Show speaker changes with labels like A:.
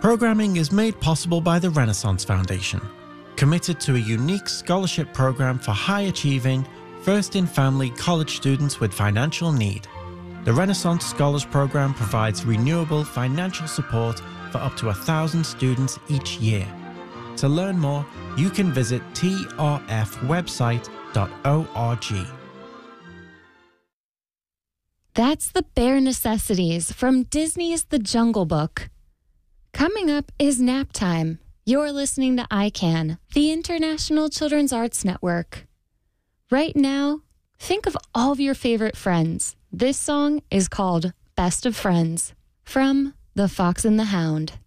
A: Programming is made possible by the Renaissance Foundation, committed to a unique scholarship program for high-achieving, first-in-family college students with financial need. The Renaissance Scholars Program provides renewable financial support for up to 1,000 students each year. To learn more, you can visit trfwebsite.org.
B: That's The Bare Necessities from Disney's The Jungle Book. Coming up is nap time. You're listening to ICANN, the International Children's Arts Network. Right now, think of all of your favorite friends. This song is called Best of Friends from The Fox and the Hound.